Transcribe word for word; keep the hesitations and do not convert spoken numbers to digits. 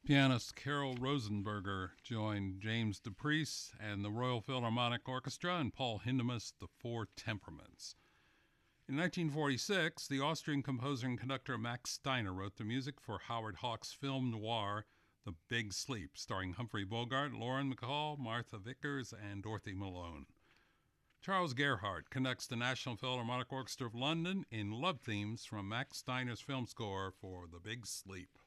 Pianist Carol Rosenberger joined James DePriest and the Royal Philharmonic Orchestra and Paul Hindemith's The Four Temperaments. In nineteen forty-six, the Austrian composer and conductor Max Steiner wrote the music for Howard Hawks' film noir The Big Sleep, starring Humphrey Bogart, Lauren Bacall, Martha Vickers, and Dorothy Malone. Charles Gerhardt conducts the National Philharmonic Orchestra of London in love themes from Max Steiner's film score for The Big Sleep.